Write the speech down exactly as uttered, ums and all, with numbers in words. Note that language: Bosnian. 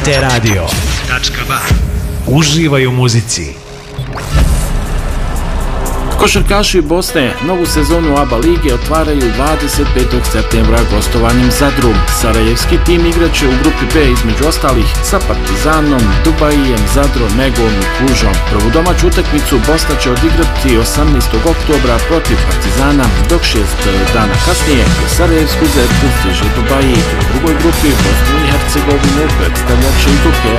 T radio. Uživaj u muzici. Košarkaši Bosne novu sezonu A B A lige otvaraju dvadeset petog septembra gostovanjem Zadru. Sarajevski tim igraće u grupi B između ostalih sa Partizanom, Dubajijem, Zadrom, Megom i Clujom. Prvu domaću utakmicu Bosna će odigrati osamnaestog oktobra protiv Partizana, dok šest dana kasnije u Sarajevsku Zerku stiže Dubaji. U drugoj grupi Bosnu i Hercegovinu predstavljat će i Turke